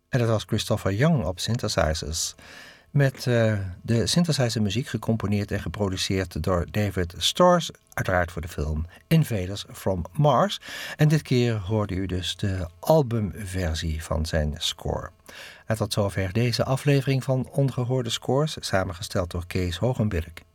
En dat was Christopher Young op synthesizers. Met de synthesizer muziek gecomponeerd en geproduceerd door David Storrs, uiteraard voor de film Invaders from Mars. En dit keer hoorde u dus de albumversie van zijn score. En tot zover deze aflevering van Ongehoorde Scores, samengesteld door Kees Hogenberg.